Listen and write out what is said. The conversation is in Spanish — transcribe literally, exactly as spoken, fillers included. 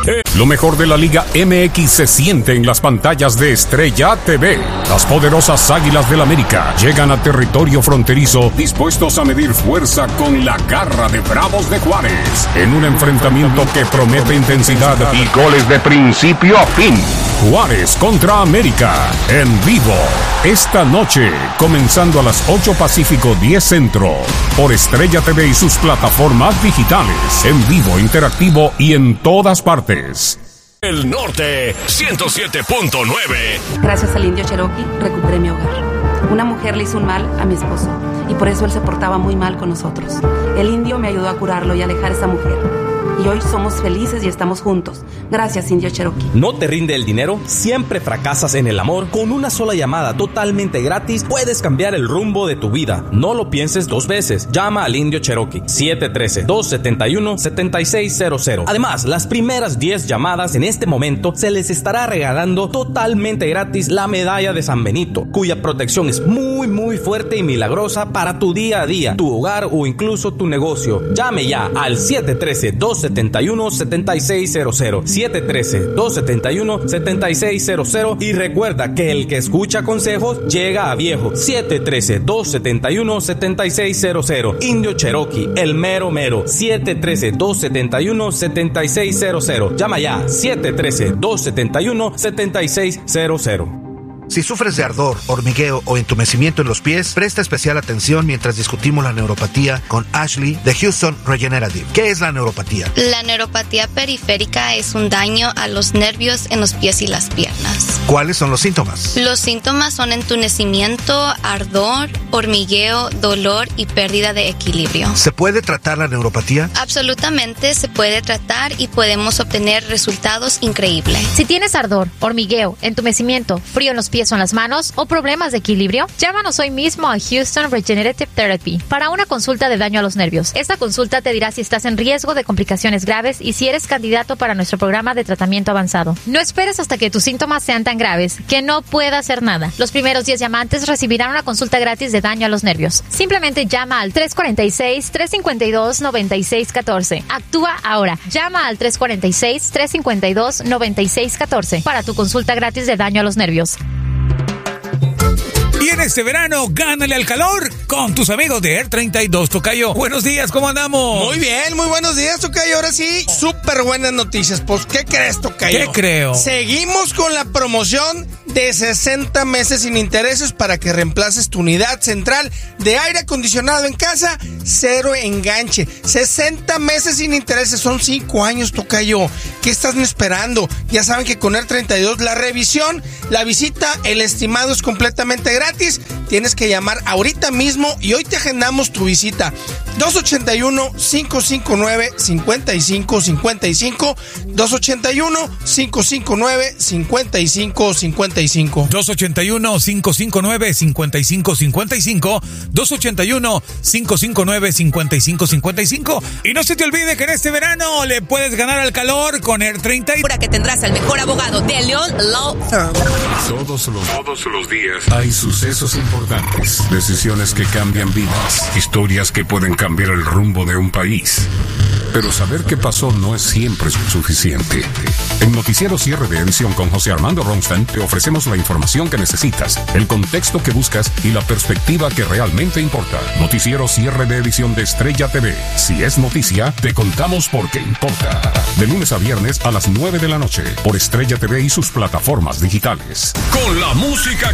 Lo mejor de la Liga M X se siente en las pantallas de Estrella T V. Las poderosas Águilas del América llegan a territorio fronterizo dispuestos a medir fuerza con la garra de Bravos de Juárez, en un enfrentamiento que promete intensidad y goles de principio a fin. Juárez contra América, en vivo, esta noche, comenzando a las ocho Pacífico, diez Centro, por Estrella T V y sus plataformas digitales, en vivo, interactivo y en todas partes. El Norte, ciento siete punto nueve. Gracias al indio Cherokee, recuperé mi hogar. Una mujer le hizo un mal a mi esposo, y por eso él se portaba muy mal con nosotros. El indio me ayudó a curarlo y alejar a esa mujer. Y hoy somos felices y estamos juntos. Gracias, indio Cherokee. ¿No te rinde el dinero? ¿Siempre fracasas en el amor? Con una sola llamada totalmente gratis puedes cambiar el rumbo de tu vida. No lo pienses dos veces. Llama al indio Cherokee. siete uno tres, dos siete uno, siete seis cero cero. Además, las primeras diez llamadas en este momento se les estará regalando totalmente gratis la medalla de San Benito, cuya protección es muy muy fuerte y milagrosa para tu día a día, tu hogar o incluso tu negocio. Llame ya al siete uno tres, dos siete uno, siete seis cero cero, siete uno tres, dos siete uno, siete seis cero cero, y recuerda que el que escucha consejos llega a viejo. siete uno tres, dos siete uno, siete seis cero cero. Indio Cherokee, el mero mero. siete uno tres, dos siete uno, siete seis cero cero. Llama ya, siete uno tres, dos siete uno, siete seis cero cero. Si sufres de ardor, hormigueo o entumecimiento en los pies, presta especial atención mientras discutimos la neuropatía con Ashley de Houston Regenerative. ¿Qué es la neuropatía? La neuropatía periférica es un daño a los nervios en los pies y las piernas. ¿Cuáles son los síntomas? Los síntomas son entumecimiento, ardor, hormigueo, dolor y pérdida de equilibrio. ¿Se puede tratar la neuropatía? Absolutamente se puede tratar y podemos obtener resultados increíbles. Si tienes ardor, hormigueo, entumecimiento, frío en los pies o en las manos o problemas de equilibrio, llámanos hoy mismo a Houston Regenerative Therapy para una consulta de daño a los nervios. Esta consulta te dirá si estás en riesgo de complicaciones graves y si eres candidato para nuestro programa de tratamiento avanzado. No esperes hasta que tus síntomas sean tan graves que no pueda hacer nada. Los primeros diez llamantes recibirán una consulta gratis de daño a los nervios. Simplemente llama al tres cuatro seis, tres cinco dos, nueve seis uno cuatro. Actúa ahora. Llama al tres cuatro seis, tres cinco dos, nueve seis uno cuatro para tu consulta gratis de daño a los nervios. Y en este verano, gánale al calor con tus amigos de Air treinta y dos, Tocayo. Buenos días, ¿cómo andamos? Muy bien, muy buenos días, Tocayo. Ahora sí, súper buenas noticias. Pues, ¿qué crees, Tocayo? ¿Qué creo? Seguimos con la promoción de sesenta meses sin intereses para que reemplaces tu unidad central de aire acondicionado en casa, cero enganche. sesenta meses sin intereses, son cinco años, Tocayo. ¿Qué estás esperando? Ya saben que con Air treinta y dos la revisión, la visita, el estimado es completamente gratis. Tienes que llamar ahorita mismo y hoy te agendamos tu visita. dos ocho uno, cinco cinco nueve, cinco cinco cinco cinco, dos ocho uno, cinco cinco nueve, cinco cinco cinco cinco. dos ocho uno, cinco cinco nueve, cinco cinco cinco cinco, dos ocho uno, cinco cinco nueve, cinco cinco cinco cinco. Y no se te olvide que en este verano le puedes ganar al calor con Air treinta y dos. Ahora que tendrás al mejor abogado de León Law Firm. Todos los, todos los días hay sucesos importantes, decisiones que cambian vidas, historias que pueden cambiar el rumbo de un país. Pero saber qué pasó no es siempre suficiente. En Noticiero Cierre de Edición con José Armando Ronstein te ofrecemos la información que necesitas, el contexto que buscas y la perspectiva que realmente importa. Noticiero Cierre de Edición de Estrella T V. Si es noticia, te contamos por qué importa. De lunes a viernes a las nueve de la noche por Estrella T V y sus plataformas digitales. Con la música